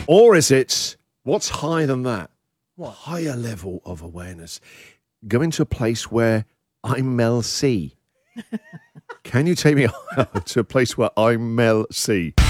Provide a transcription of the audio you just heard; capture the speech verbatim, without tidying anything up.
Or is it, what's higher than that? What? Higher level of awareness. Going to a place where I'm Mel C. Can you take me to a place where I'm Mel C?